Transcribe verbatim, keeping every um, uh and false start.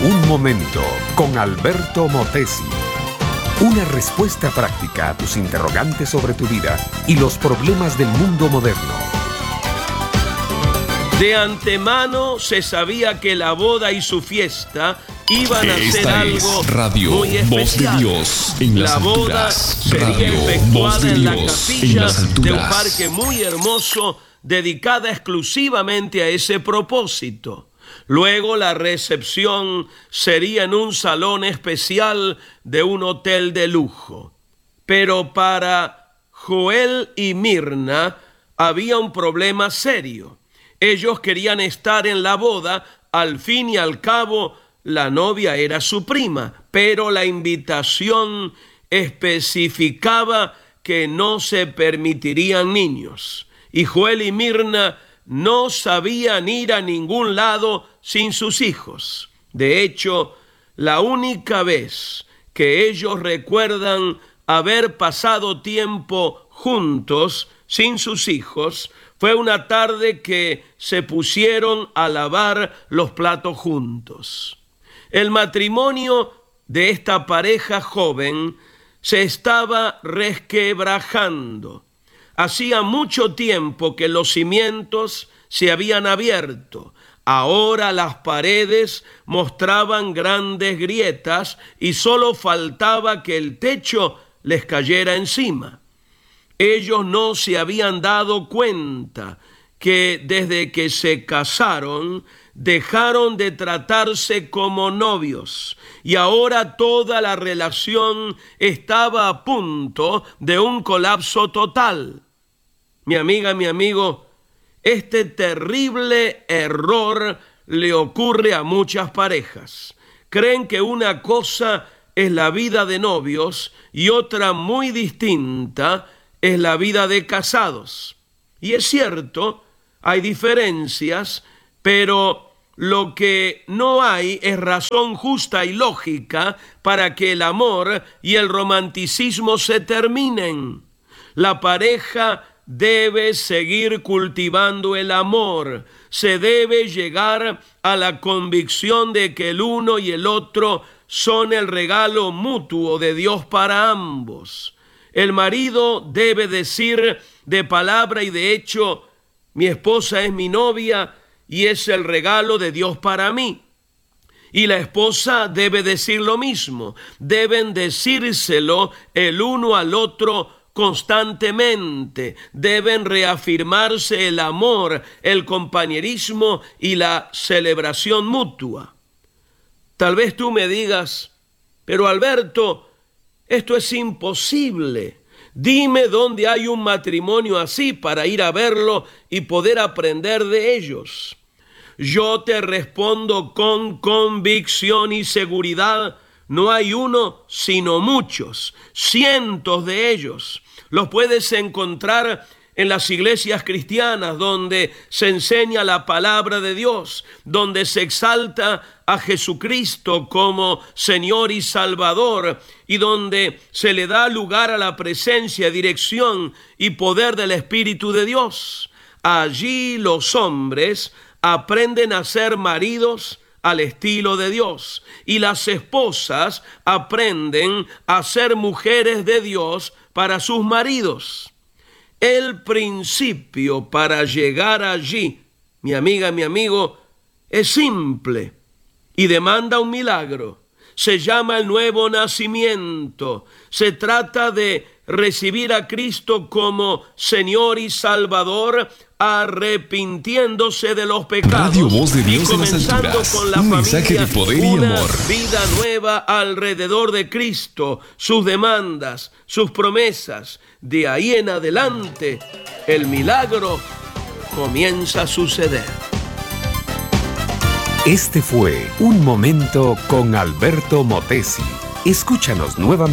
Un momento con Alberto Motesi. Una respuesta práctica a tus interrogantes sobre tu vida y los problemas del mundo moderno. De antemano se sabía que la boda y su fiesta iban a ser algo Radio muy especial. Voz de Dios en las La boda alturas. sería Radio efectuada Voz de en la Dios capilla en las de un alturas. parque muy hermoso dedicada exclusivamente a ese propósito. Luego la recepción sería en un salón especial de un hotel de lujo. Pero para Joel y Mirna había un problema serio. Ellos querían estar en la boda, al fin y al cabo la novia era su prima, pero la invitación especificaba que no se permitirían niños. Y Joel y Mirna no sabían ir a ningún lado sin sus hijos. De hecho, la única vez que ellos recuerdan haber pasado tiempo juntos sin sus hijos fue una tarde que se pusieron a lavar los platos juntos. El matrimonio de esta pareja joven se estaba resquebrajando. Hacía mucho tiempo que los cimientos se habían abierto. Ahora las paredes mostraban grandes grietas y solo faltaba que el techo les cayera encima. Ellos no se habían dado cuenta que desde que se casaron dejaron de tratarse como novios y ahora toda la relación estaba a punto de un colapso total. Mi amiga, mi amigo, este terrible error le ocurre a muchas parejas. Creen que una cosa es la vida de novios y otra muy distinta es la vida de casados. Y es cierto, hay diferencias, pero lo que no hay es razón justa y lógica para que el amor y el romanticismo se terminen. La pareja debe seguir cultivando el amor. Se debe llegar a la convicción de que el uno y el otro son el regalo mutuo de Dios para ambos. El marido debe decir de palabra y de hecho: mi esposa es mi novia y es el regalo de Dios para mí. Y la esposa debe decir lo mismo. Deben decírselo el uno al otro constantemente. Deben reafirmarse el amor, el compañerismo y la celebración mutua. Tal vez tú me digas: pero Alberto, esto es imposible. Dime dónde hay un matrimonio así para ir a verlo y poder aprender de ellos. Yo te respondo con convicción y seguridad: no hay uno, sino muchos, cientos de ellos. Los puedes encontrar en las iglesias cristianas donde se enseña la palabra de Dios, donde se exalta a Jesucristo como Señor y Salvador y donde se le da lugar a la presencia, dirección y poder del Espíritu de Dios. Allí los hombres aprenden a ser maridos al estilo de Dios y las esposas aprenden a ser mujeres de Dios para sus maridos. El principio para llegar allí, mi amiga, mi amigo, es simple y demanda un milagro. Se llama el nuevo nacimiento. Se trata de recibir a Cristo como Señor y Salvador, arrepintiéndose de los pecados. Radio Voz de Dios y en las comenzando alturas. con la Un familia, mensaje de poder y una amor. vida nueva alrededor de Cristo, sus demandas, sus promesas. De ahí en adelante, el milagro comienza a suceder. Este fue Un Momento con Alberto Motesi. Escúchanos nuevamente